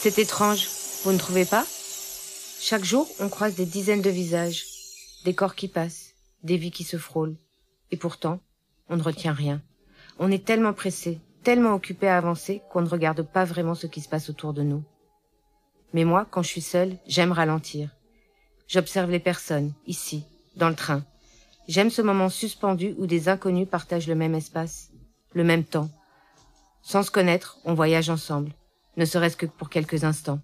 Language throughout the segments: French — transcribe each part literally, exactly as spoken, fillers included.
C'est étrange, vous ne trouvez pas? Chaque jour, on croise des dizaines de visages, des corps qui passent, des vies qui se frôlent. Et pourtant, on ne retient rien. On est tellement pressé, tellement occupé à avancer qu'on ne regarde pas vraiment ce qui se passe autour de nous. Mais moi, quand je suis seule, j'aime ralentir. J'observe les personnes, ici, dans le train. J'aime ce moment suspendu où des inconnus partagent le même espace, le même temps. Sans se connaître, on voyage ensemble, ne serait-ce que pour quelques instants.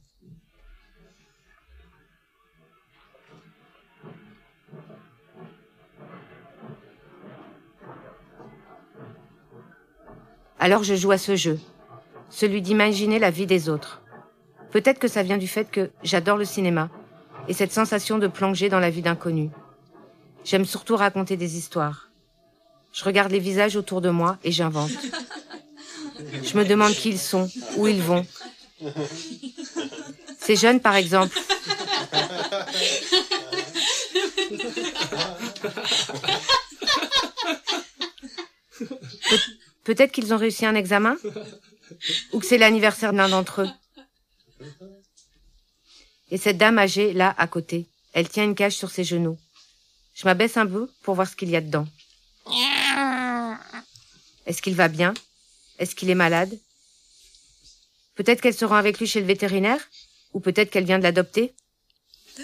Alors je joue à ce jeu, celui d'imaginer la vie des autres. Peut-être que ça vient du fait que j'adore le cinéma et cette sensation de plonger dans la vie d'inconnus. J'aime surtout raconter des histoires. Je regarde les visages autour de moi et j'invente. Je me demande qui ils sont, où ils vont. Ces jeunes, par exemple. Pe- peut-être qu'ils ont réussi un examen? Ou que c'est l'anniversaire d'un d'entre eux. Et cette dame âgée, là, à côté, elle tient une cage sur ses genoux. Je m'abaisse un peu pour voir ce qu'il y a dedans. Est-ce qu'il va bien? Est-ce qu'il est malade? Peut-être qu'elle se rend avec lui chez le vétérinaire? Ou peut-être qu'elle vient de l'adopter?